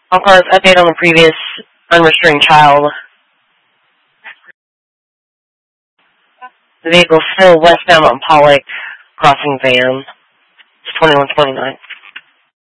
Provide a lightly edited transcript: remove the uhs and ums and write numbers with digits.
All cars, update on the previous unrestrained child. The vehicle still westbound on Pollock, crossing van. It's 2129.